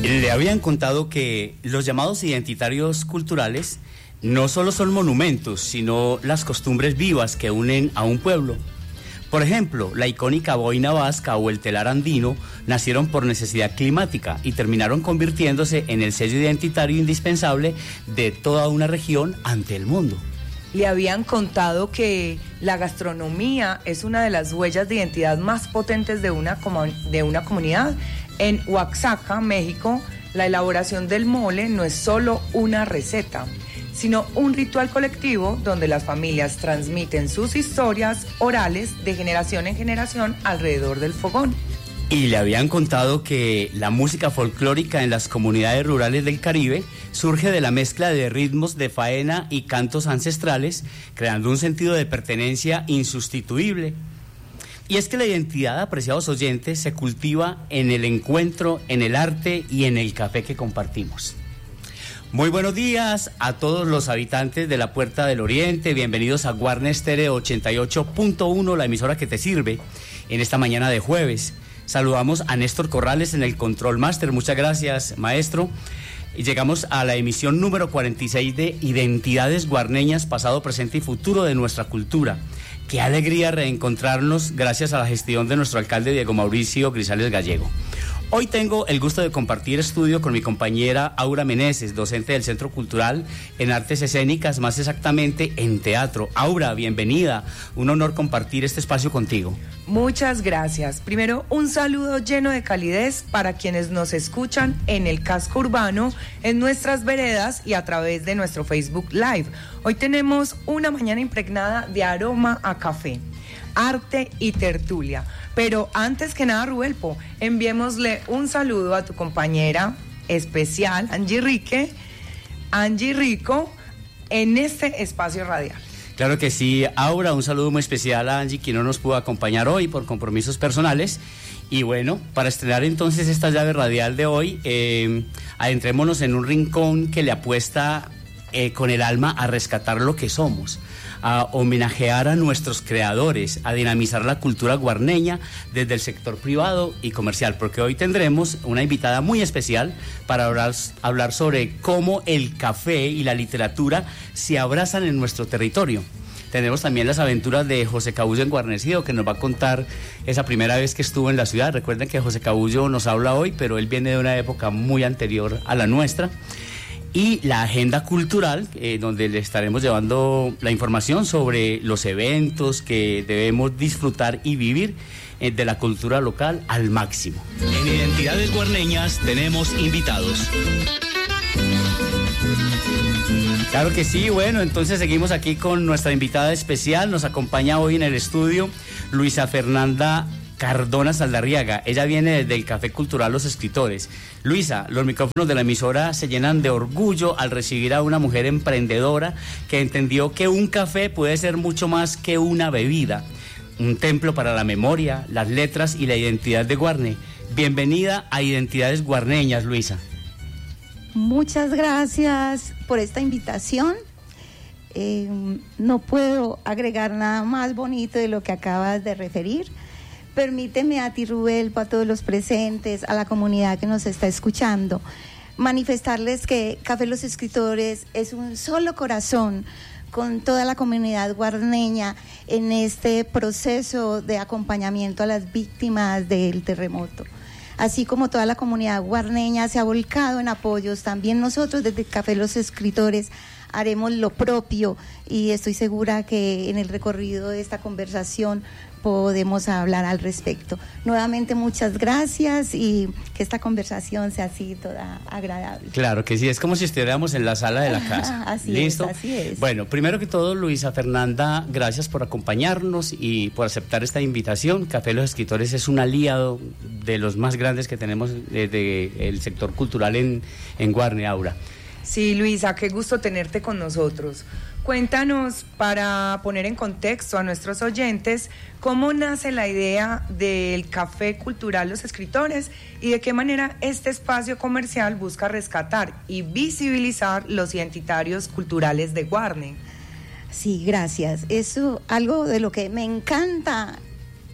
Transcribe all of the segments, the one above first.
Le habían contado que los llamados identitarios culturales no solo son monumentos, sino las costumbres vivas que unen a un pueblo. Por ejemplo, la icónica boina vasca o el telar andino nacieron por necesidad climática y terminaron convirtiéndose en el sello identitario indispensable de toda una región ante el mundo. Le habían contado que la gastronomía es una de las huellas de identidad más potentes de una comunidad. En Oaxaca, México, la elaboración del mole no es solo una receta, sino un ritual colectivo donde las familias transmiten sus historias orales de generación en generación alrededor del fogón. Y le habían contado que la música folclórica en las comunidades rurales del Caribe surge de la mezcla de ritmos de faena y cantos ancestrales, creando un sentido de pertenencia insustituible. Y es que la identidad, apreciados oyentes, se cultiva en el encuentro, en el arte y en el café que compartimos. Muy buenos días a todos los habitantes de la Puerta del Oriente, bienvenidos a Guarne Stereo 88.1, la emisora que te sirve en esta mañana de jueves. Saludamos a Néstor Corrales en el Control Master, muchas gracias, maestro. Y llegamos a la emisión número 46 de Identidades Guarneñas, pasado, presente y futuro de nuestra cultura. Qué alegría reencontrarnos gracias a la gestión de nuestro alcalde Diego Mauricio Grisales Gallego. Hoy tengo el gusto de compartir estudio con mi compañera Aura Meneses, docente del Centro Cultural en Artes Escénicas, más exactamente en teatro. Aura, bienvenida. Un honor compartir este espacio contigo. Muchas gracias. Primero, un saludo lleno de calidez para quienes nos escuchan en el casco urbano, en nuestras veredas y a través de nuestro Facebook Live. Hoy tenemos una mañana impregnada de aroma a café, arte y tertulia. Pero antes que nada, Ruelpo, enviémosle un saludo a tu compañera especial, Angie Rico, en este espacio radial. Claro que sí, Aura, un saludo muy especial a Angie, quien no nos pudo acompañar hoy por compromisos personales. Y bueno, para estrenar entonces esta llave radial de hoy, adentrémonos en un rincón que le apuesta con el alma a rescatar lo que somos, a homenajear a nuestros creadores, a dinamizar la cultura guarneña desde el sector privado y comercial, porque hoy tendremos una invitada muy especial para hablar sobre cómo el café y la literatura se abrazan en nuestro territorio. Tenemos también las aventuras de José Cabullo Enguarnecido, que nos va a contar esa primera vez que estuvo en la ciudad. Recuerden que José Cabullo nos habla hoy, pero él viene de una época muy anterior a la nuestra. Y la agenda cultural, donde le estaremos llevando la información sobre los eventos que debemos disfrutar y vivir de la cultura local al máximo. En Identidades Guarneñas tenemos invitados. Claro que sí, bueno, entonces seguimos aquí con nuestra invitada especial. Nos acompaña hoy en el estudio Luisa Fernanda Cardona Saldarriaga. Ella viene desde el Café Cultural Los Escritores. Luisa, los micrófonos de la emisora se llenan de orgullo al recibir a una mujer emprendedora que entendió que un café puede ser mucho más que una bebida, un templo para la memoria, las letras y la identidad de Guarne. Bienvenida a Identidades Guarneñas, Luisa. Muchas gracias por esta invitación. No puedo agregar nada más bonito de lo que acabas de referir. Permíteme a ti, Rubel, a todos los presentes, a la comunidad que nos está escuchando, manifestarles que Café Los Escritores es un solo corazón con toda la comunidad guarneña en este proceso de acompañamiento a las víctimas del terremoto. Así como toda la comunidad guarneña se ha volcado en apoyos, también nosotros desde Café Los Escritores haremos lo propio y estoy segura que en el recorrido de esta conversación podemos hablar al respecto. Nuevamente muchas gracias y que esta conversación sea así toda agradable. Claro que sí, es como si estuviéramos en la sala de la casa. Así ¿Listo? es, así es. Bueno, primero que todo, Luisa Fernanda, gracias por acompañarnos y por aceptar esta invitación. Café Los Escritores es un aliado de los más grandes que tenemos desde el sector cultural en Guarne, Aura. Sí, Luisa, qué gusto tenerte con nosotros. Cuéntanos, para poner en contexto a nuestros oyentes, cómo nace la idea del Café Cultural Los Escritores y de qué manera este espacio comercial busca rescatar y visibilizar los identitarios culturales de Guarne. Sí, gracias. Eso, algo de lo que me encanta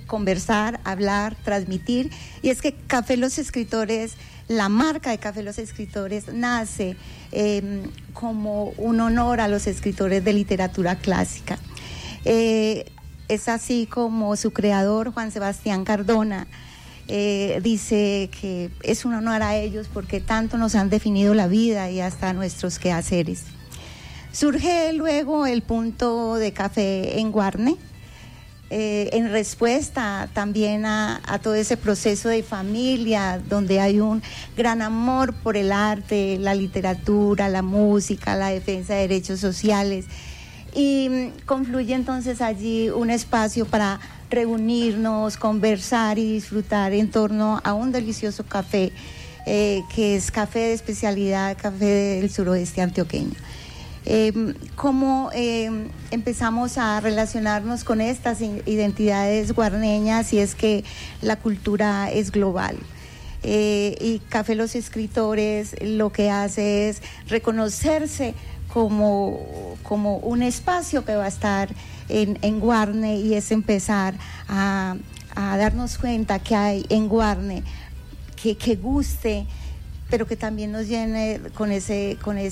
conversar, hablar, transmitir. Y es que Café Los Escritores, la marca de Café Los Escritores nace como un honor a los escritores de literatura clásica. Es así como su creador, Juan Sebastián Cardona, dice que es un honor a ellos porque tanto nos han definido la vida y hasta nuestros quehaceres. Surge luego el punto de café en Guarne, en respuesta también a todo ese proceso de familia donde hay un gran amor por el arte, la literatura, la música, la defensa de derechos sociales, y confluye entonces allí un espacio para reunirnos, conversar y disfrutar en torno a un delicioso café, que es café de especialidad, café del suroeste antioqueño. Cómo empezamos a relacionarnos con estas identidades guarneñas, y es que la cultura es global. Y Café Los Escritores lo que hace es reconocerse como un espacio que va a estar en Guarne, y es empezar a darnos cuenta que hay en Guarne que guste, pero que también nos llene con ese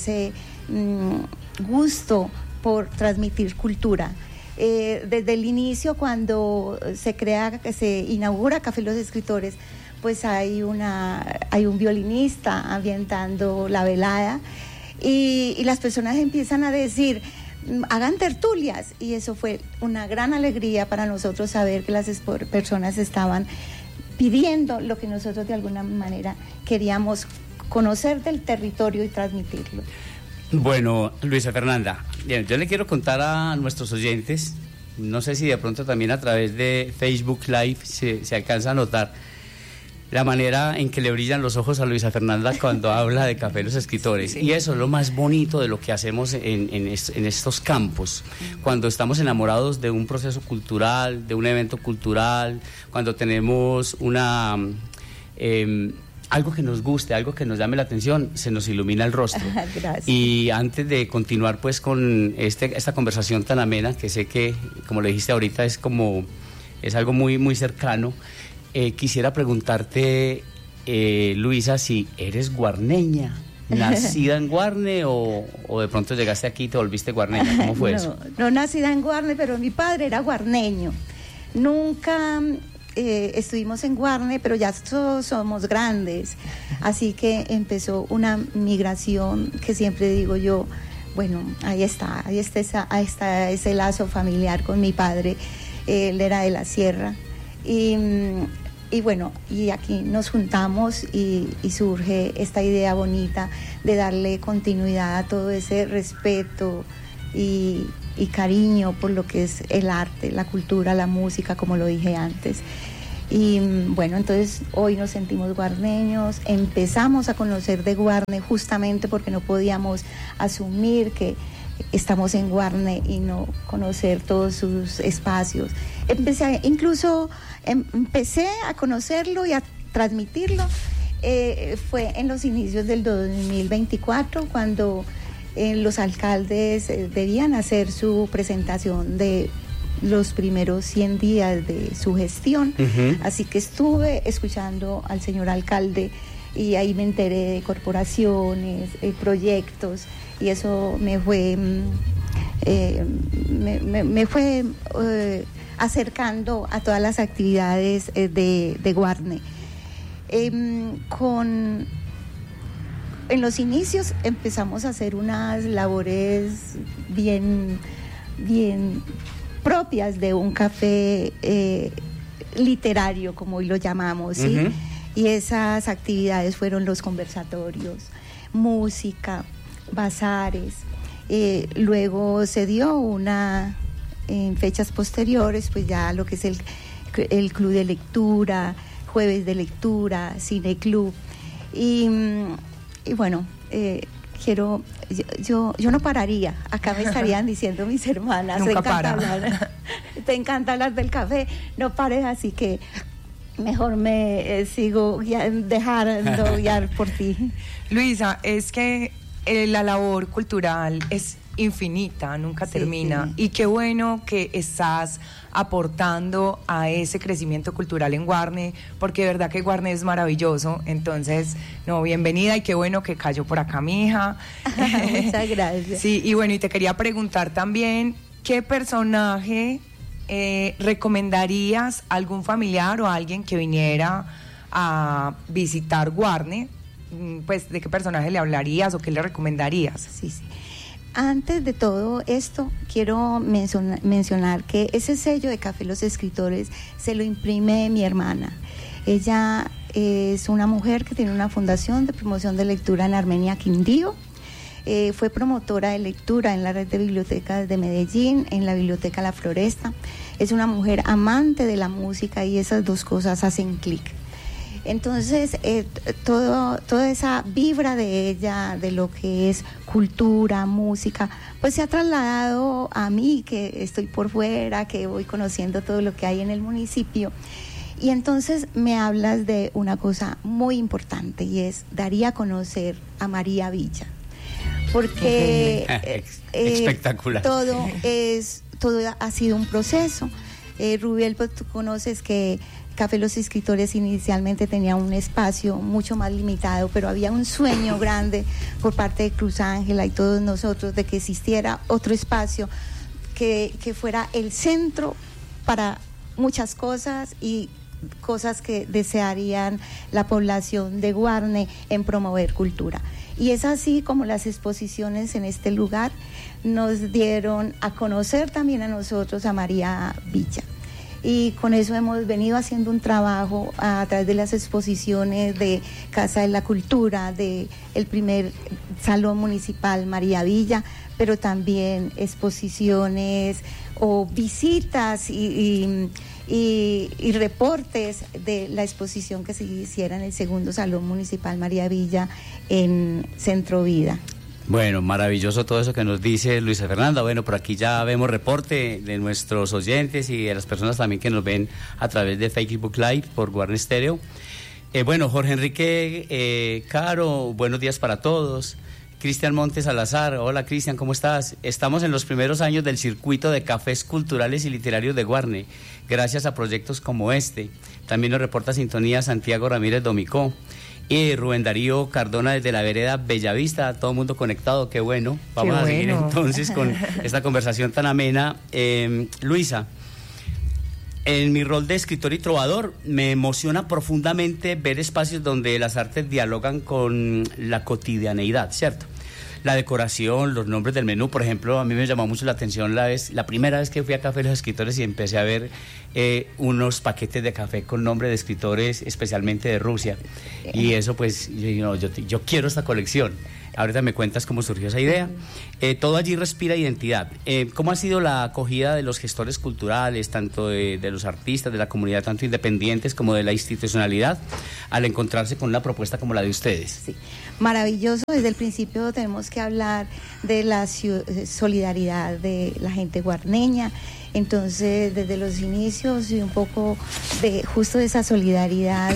gusto por transmitir cultura. Desde el inicio, cuando se inaugura Café Los Escritores, pues hay un violinista ambientando la velada, y las personas empiezan a decir, hagan tertulias, y eso fue una gran alegría para nosotros saber que las personas estaban pidiendo lo que nosotros de alguna manera queríamos conocer del territorio y transmitirlo. Bueno, Luisa Fernanda, bien, yo le quiero contar a nuestros oyentes, no sé si de pronto también a través de Facebook Live se alcanza a notar la manera en que le brillan los ojos a Luisa Fernanda cuando habla de Café Los Escritores. Sí. Y eso es lo más bonito de lo que hacemos en estos campos, cuando estamos enamorados de un proceso cultural, de un evento cultural, cuando tenemos algo que nos guste, algo que nos llame la atención, se nos ilumina el rostro. Gracias. Y antes de continuar pues con esta conversación tan amena, que sé que, como le dijiste ahorita, es algo muy, muy cercano, quisiera preguntarte, Luisa, si eres guarneña, nacida en Guarne, o de pronto llegaste aquí y te volviste guarneña. ¿Cómo fue eso? No nacida en Guarne, pero mi padre era guarneño. Nunca estuvimos en Guarne, pero ya todos somos grandes, así que empezó una migración que siempre digo yo, bueno, ahí está ese lazo familiar con mi padre. Él era de la sierra, y bueno, y aquí nos juntamos y surge esta idea bonita de darle continuidad a todo ese respeto y cariño por lo que es el arte, la cultura, la música, como lo dije antes. Y bueno, entonces hoy nos sentimos guarneños, empezamos a conocer de Guarne justamente porque no podíamos asumir que estamos en Guarne y no conocer todos sus espacios. Empecé a conocerlo y a transmitirlo, fue en los inicios del 2024, cuando los alcaldes debían hacer su presentación de los primeros 100 días de su gestión. Uh-huh. Así que estuve escuchando al señor alcalde y ahí me enteré de corporaciones, proyectos, y eso me fue acercando a todas las actividades de Guarne. En los inicios empezamos a hacer unas labores bien propias de un café literario, como hoy lo llamamos, ¿sí? Uh-huh. Y esas actividades fueron los conversatorios, música, bazares. Luego se dio en fechas posteriores, pues ya lo que es el club de lectura, jueves de lectura, cineclub. Y bueno, yo no pararía. Acá me estarían diciendo mis hermanas, te encanta hablar del café, no pares, así que mejor me sigo dejando guiar por ti. Luisa, es que la labor cultural es infinita, nunca Sí, termina. sí. Y qué bueno que estás aportando a ese crecimiento cultural en Guarne, porque de verdad que Guarne es maravilloso. Entonces, no, bienvenida y qué bueno que cayó por acá mi hija. Muchas gracias. Sí, y bueno, y te quería preguntar también, ¿qué personaje recomendarías a algún familiar o a alguien que viniera a visitar Guarne? Pues, ¿de qué personaje le hablarías o qué le recomendarías? Sí, sí. Antes de todo esto, quiero mencionar que ese sello de Café Los Escritores se lo imprime mi hermana. Ella es una mujer que tiene una fundación de promoción de lectura en Armenia, Quindío. Fue promotora de lectura en la red de bibliotecas de Medellín, en la biblioteca La Floresta. Es una mujer amante de la música y esas dos cosas hacen clic. Entonces, toda esa vibra de ella, de lo que es cultura, música, pues se ha trasladado a mí, que estoy por fuera, que voy conociendo todo lo que hay en el municipio. Y entonces me hablas de una cosa muy importante y es daría a conocer a María Villa. Porque espectacular. Todo ha sido un proceso. Rubiel, pues tú conoces que Café Los Escritores inicialmente tenía un espacio mucho más limitado, pero había un sueño grande por parte de Cruz Ángela y todos nosotros de que existiera otro espacio que fuera el centro para muchas cosas y cosas que desearían la población de Guarne en promover cultura. Y es así como las exposiciones en este lugar nos dieron a conocer también a nosotros a María Villa. Y con eso hemos venido haciendo un trabajo a través de las exposiciones de Casa de la Cultura, de el primer Salón Municipal María Villa, pero también exposiciones o visitas y reportes de la exposición que se hiciera en el segundo Salón Municipal María Villa en Centro Vida. Bueno, maravilloso todo eso que nos dice Luisa Fernanda. Bueno, por aquí ya vemos reporte de nuestros oyentes y de las personas también que nos ven a través de Facebook Live por Guarne Stereo. Bueno, Jorge Enrique Caro, buenos días para todos. Cristian Montes Salazar, hola Cristian, ¿cómo estás? Estamos en los primeros años del circuito de cafés culturales y literarios de Guarne, gracias a proyectos como este. También nos reporta sintonía Santiago Ramírez Domicó. Y Rubén Darío Cardona desde la vereda Bellavista, todo el mundo conectado, qué bueno. Vamos a seguir entonces con esta conversación tan amena. Luisa, en mi rol de escritor y trovador me emociona profundamente ver espacios donde las artes dialogan con la cotidianeidad, ¿cierto? La decoración, los nombres del menú, por ejemplo, a mí me llamó mucho la atención la primera vez que fui a Café Los Escritores y empecé a ver unos paquetes de café con nombre de escritores, especialmente de Rusia. Y eso, pues, yo quiero esta colección. Ahorita me cuentas cómo surgió esa idea. Todo allí respira identidad. ¿Cómo ha sido la acogida de los gestores culturales, tanto de los artistas, de la comunidad, tanto independientes como de la institucionalidad, al encontrarse con una propuesta como la de ustedes? Sí, maravilloso. Desde el principio tenemos que hablar de la solidaridad de la gente guarneña. Entonces, desde los inicios y un poco de justo esa solidaridad,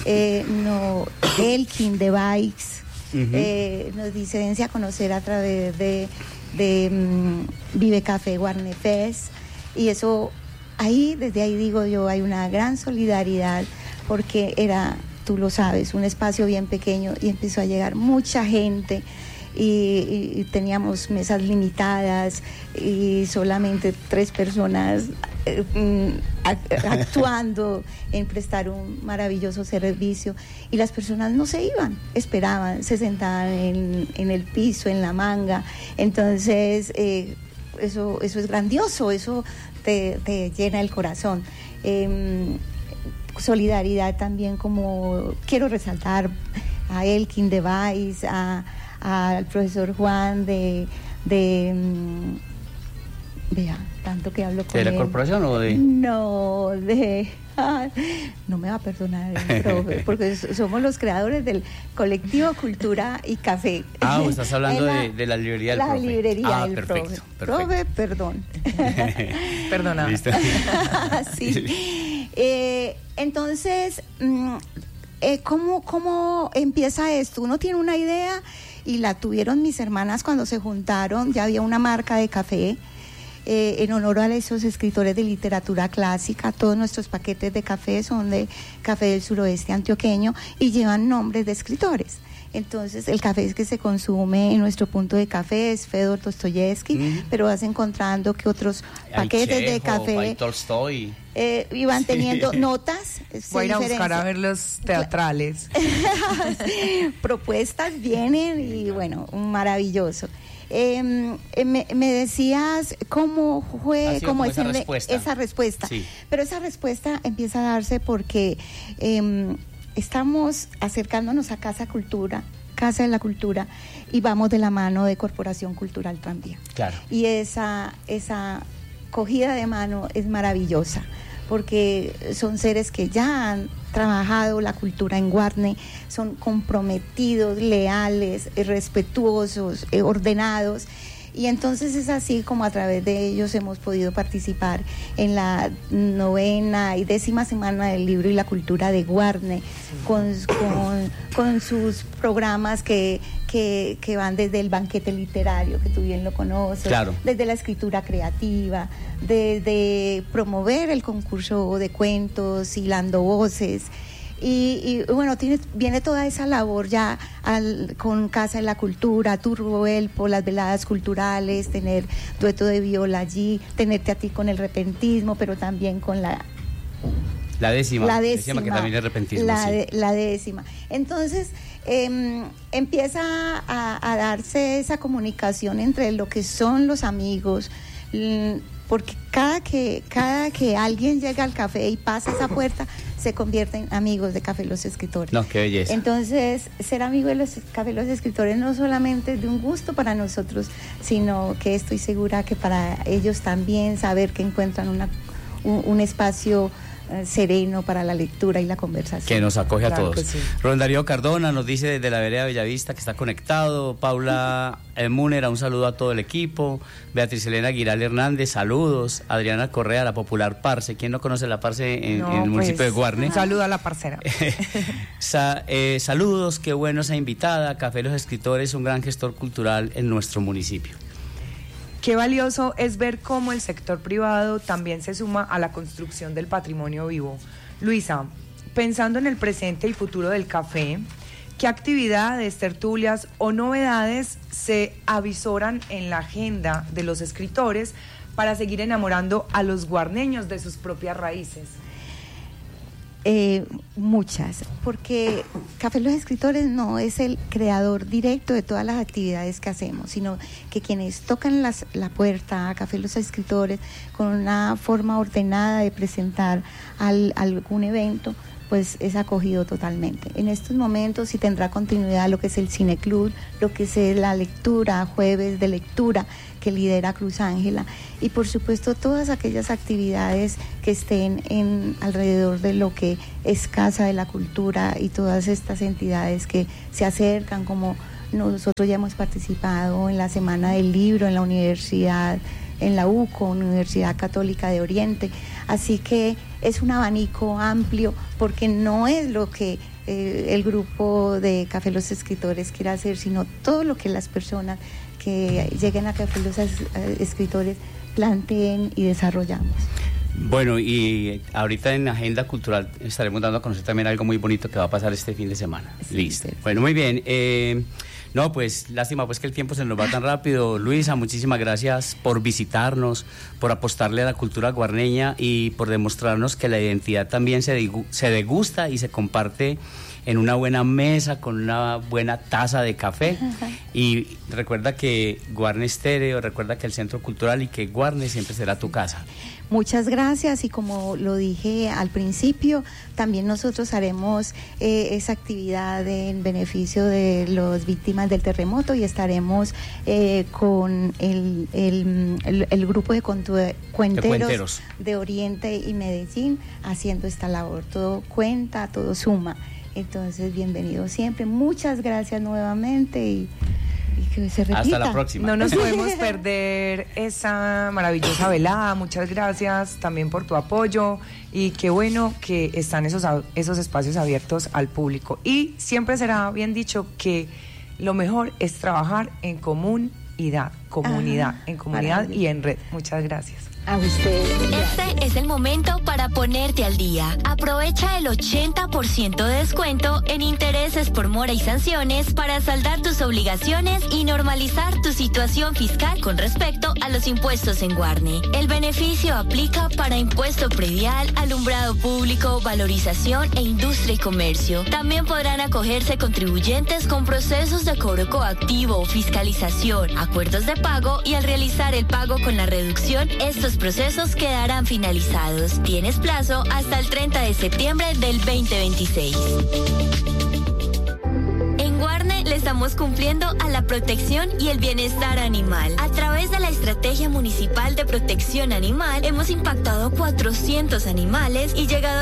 Elkin de Bikes, nos dice a conocer a través de Vive Café Guarne Fest, y eso desde ahí digo yo, hay una gran solidaridad porque era, tú lo sabes, un espacio bien pequeño y empezó a llegar mucha gente y teníamos mesas limitadas y solamente 3 personas actuando en prestar un maravilloso servicio, y las personas no se iban, esperaban, se sentaban en el piso, en la manga. Entonces eso es grandioso, eso te llena el corazón. Solidaridad también, como quiero resaltar a Elkin de Vice, al profesor Juan vea, tanto que hablo con él. ¿De la corporación o de...? No, no me va a perdonar el profe, porque somos los creadores del colectivo Cultura y Café. Ah, estás hablando de la librería del profe. La librería del perfecto, profe. Profe, perdón. Perdona. Sí. Entonces, ¿cómo empieza esto? Uno tiene una idea y la tuvieron mis hermanas cuando se juntaron. Ya había una marca de café en honor a esos escritores de literatura clásica. Todos nuestros paquetes de café son de café del suroeste antioqueño y llevan nombres de escritores. Entonces, el café que se consume en nuestro punto de café es Fedor Dostoyevsky, pero vas encontrando que otros paquetes de café... Hay Tolstoy. Y van teniendo notas. Voy a ir a buscar a ver los teatrales. Propuestas vienen y bueno, maravilloso. Me decías cómo fue, cómo esa respuesta. Sí. Pero esa respuesta empieza a darse porque estamos acercándonos a Casa de la Cultura, y vamos de la mano de Corporación Cultural Tranvía. Claro. Y esa cogida de mano es maravillosa, porque son seres que ya han trabajado la cultura en Guarne, son comprometidos, leales, respetuosos, ordenados, y entonces es así como a través de ellos hemos podido participar en la 9ª y 10ª Semana del Libro y la Cultura de Guarne, con sus programas que van desde el banquete literario, que tú bien lo conoces, claro, desde la escritura creativa, desde promover el concurso de cuentos, hilando voces. Y bueno, viene toda esa labor ya con Casa de la Cultura, Turbo Elpo, las veladas culturales, tener dueto de viola allí, tenerte a ti con el repentismo, pero también con la décima, que también es repentismo. La décima. Entonces, empieza a darse esa comunicación entre lo que son los amigos, porque cada que alguien llega al café y pasa esa puerta, se convierten en amigos de Café Los Escritores. No, qué belleza. Entonces, ser amigo de los Café Los Escritores no solamente es de un gusto para nosotros, sino que estoy segura que para ellos también, saber que encuentran un espacio sereno para la lectura y la conversación. Que nos acoge a todos. Sí. Rubén Darío Cardona nos dice desde la vereda Bellavista que está conectado. Paula Múnera, un saludo a todo el equipo. Beatriz Elena Giral Hernández, saludos. Adriana Correa, la popular Parce. ¿Quién no conoce la Parce en el municipio de Guarne? Un saludo a la parcera. Saludos, qué bueno esa invitada. Café Los Escritores, un gran gestor cultural en nuestro municipio. Qué valioso es ver cómo el sector privado también se suma a la construcción del patrimonio vivo. Luisa, pensando en el presente y futuro del café, ¿qué actividades, tertulias o novedades se avisoran en la agenda de los escritores para seguir enamorando a los guarneños de sus propias raíces? Muchas, porque Café Los Escritores no es el creador directo de todas las actividades que hacemos, sino que quienes tocan la puerta a Café Los Escritores con una forma ordenada de presentar algún evento, pues es acogido totalmente. En estos momentos sí tendrá continuidad lo que es el Cineclub, lo que es la lectura, jueves de lectura que lidera Cruz Ángela, y por supuesto todas aquellas actividades que estén alrededor de lo que es Casa de la Cultura y todas estas entidades que se acercan, como nosotros ya hemos participado en la Semana del Libro en la universidad, en la UCO, Universidad Católica de Oriente. Así que es un abanico amplio, porque no es lo que el grupo de Café Los Escritores quiere hacer, sino todo lo que las personas que lleguen a Café Los Escritores planteen y desarrollamos. Bueno, y ahorita en Agenda Cultural estaremos dando a conocer también algo muy bonito que va a pasar este fin de semana. Sí, listo. sí. Bueno, muy bien. No, pues lástima pues que el tiempo se nos va tan rápido. Luisa, muchísimas gracias por visitarnos, por apostarle a la cultura guarneña y por demostrarnos que la identidad también se degusta y se comparte en una buena mesa, con una buena taza de café. Y recuerda que Guarne Estéreo, recuerda que el Centro Cultural y que Guarne siempre será tu casa. Muchas gracias, y como lo dije al principio, también nosotros haremos esa actividad en beneficio de las víctimas del terremoto, y estaremos con el grupo de cuenteros de Oriente y Medellín haciendo esta labor. Todo cuenta, todo suma. Entonces, bienvenido siempre. Muchas gracias nuevamente y que se repita. Hasta la próxima. No nos podemos perder esa maravillosa velada. Muchas gracias también por tu apoyo y qué bueno que están esos espacios abiertos al público. Y siempre será bien dicho que lo mejor es trabajar en comunidad, en comunidad y en red. Muchas gracias. A ustedes. Este es el momento para ponerte al día. Aprovecha el 80% de descuento en intereses por mora y sanciones para saldar tus obligaciones y normalizar tu situación fiscal con respecto a los impuestos en Guarne. El beneficio aplica para impuesto predial, alumbrado público, valorización e industria y comercio. También podrán acogerse contribuyentes con procesos de cobro coactivo o fiscalización, acuerdos de pago y al realizar el pago con la reducción, estos procesos quedarán finalizados. Tienes plazo hasta el 30 de septiembre del 2026. En Guarne le estamos cumpliendo a la protección y el bienestar animal. A través de la Estrategia Municipal de Protección Animal hemos impactado 400 animales y llegado